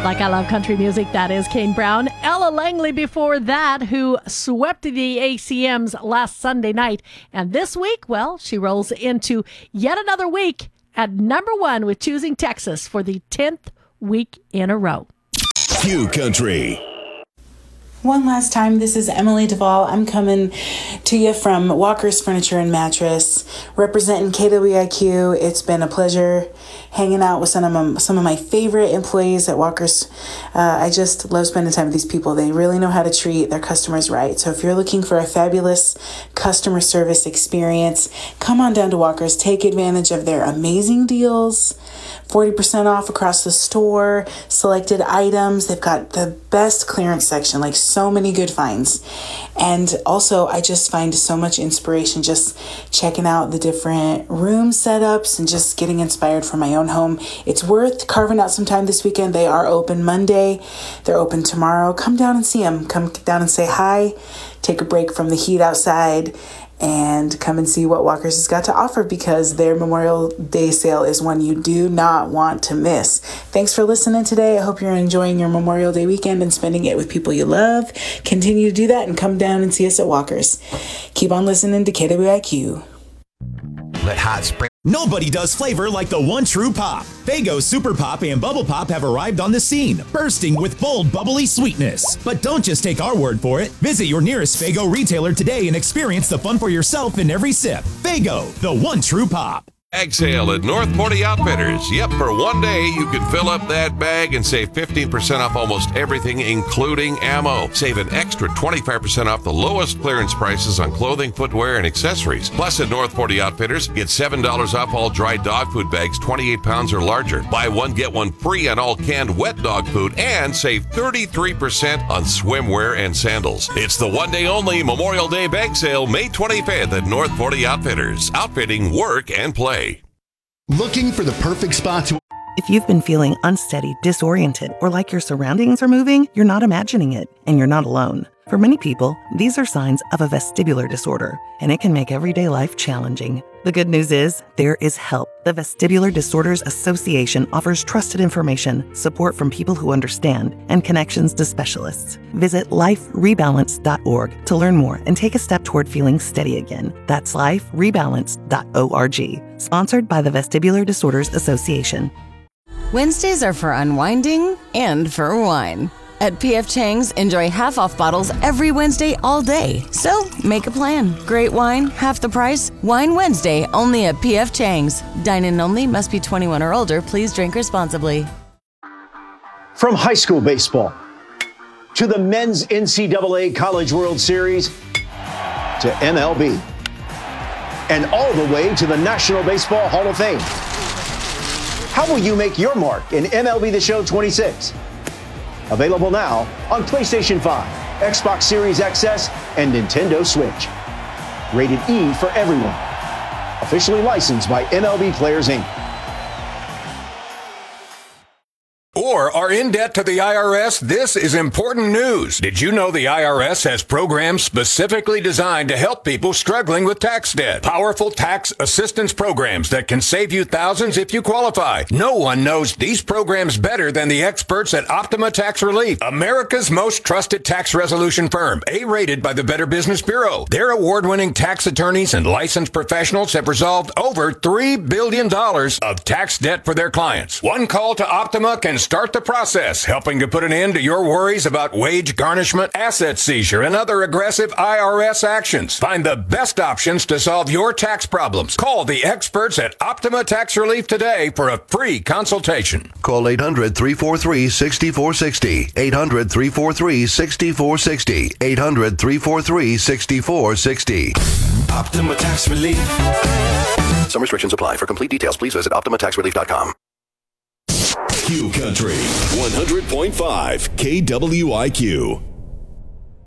Like I Love Country Music, that is Kane Brown. Ella Langley before that, who swept the ACMs last Sunday night. And this week, well, she rolls into yet another week at number one with Choosing Texas for the 10th week in a row. Q Country. One last time, this is Emily Duvall. I'm coming to you from Walker's Furniture and Mattress, representing KWIQ. It's been a pleasure hanging out with some of my favorite employees at Walker's. I just love spending time with these people. They really know how to treat their customers right. So if you're looking for a fabulous customer service experience, come on down to Walker's. Take advantage of their amazing deals. 40% off across the store, selected items. They've got the best clearance section, like so many good finds. And also, I just find so much inspiration just checking out the different room setups and just getting inspired for my own home. It's worth carving out some time this weekend. They are open Monday. They're open tomorrow. Come down and see them. Come down and say hi. Take a break from the heat outside and come and see what Walker's has got to offer, because their Memorial Day sale is one you do not want to miss. Thanks for listening today. I hope you're enjoying your Memorial Day weekend and spending it with people you love. Continue to do that and come down and see us at Walker's. Keep on listening to KWIQ. Let hot spring. Nobody does flavor like the one true pop. Faygo Super Pop and Bubble Pop have arrived on the scene, bursting with bold, bubbly sweetness. But don't just take our word for it. Visit your nearest Faygo retailer today and experience the fun for yourself in every sip. Faygo, the one true pop. Bag sale at North Forty Outfitters. Yep, for one day, you can fill up that bag and save 15% off almost everything, including ammo. Save an extra 25% off the lowest clearance prices on clothing, footwear, and accessories. Plus, at North Forty Outfitters, get $7 off all dry dog food bags 28 pounds or larger. Buy one, get one free on all canned wet dog food, and save 33% on swimwear and sandals. It's the one-day only Memorial Day bag sale, May 25th at North Forty Outfitters. Outfitting, work, and play. Looking for the perfect spot to... If you've been feeling unsteady, disoriented, or like your surroundings are moving, you're not imagining it, and you're not alone. For many people, these are signs of a vestibular disorder, and it can make everyday life challenging. The good news is, there is help. The Vestibular Disorders Association offers trusted information, support from people who understand, and connections to specialists. Visit liferebalance.org to learn more and take a step toward feeling steady again. That's liferebalance.org. Sponsored by the Vestibular Disorders Association. Wednesdays are for unwinding and for wine. At P.F. Chang's, enjoy half-off bottles every Wednesday all day. So, make a plan. Great wine, half the price. Wine Wednesday, only at P.F. Chang's. Dine-in only, must be 21 or older. Please drink responsibly. From high school baseball to the Men's NCAA College World Series to MLB and all the way to the National Baseball Hall of Fame. How will you make your mark in MLB The Show 26? Available now on PlayStation 5, Xbox Series XS, and Nintendo Switch. Rated E for everyone. Officially licensed by MLB Players, Inc. Or are in debt to the IRS? This is important news. Did you know the IRS has programs specifically designed to help people struggling with tax debt? Powerful tax assistance programs that can save you thousands if you qualify. No one knows these programs better than the experts at Optima Tax Relief, America's most trusted tax resolution firm, A-rated by the Better Business Bureau. Their award-winning tax attorneys and licensed professionals have resolved over $3 billion of tax debt for their clients. One call to Optima can start the process, helping to put an end to your worries about wage garnishment, asset seizure, and other aggressive IRS actions. Find the best options to solve your tax problems. Call the experts at Optima Tax Relief today for a free consultation. Call 800-343-6460. 800-343-6460. 800-343-6460. Optima Tax Relief. Some restrictions apply. For complete details, please visit OptimaTaxRelief.com. Q Country 100.5 KWIQ.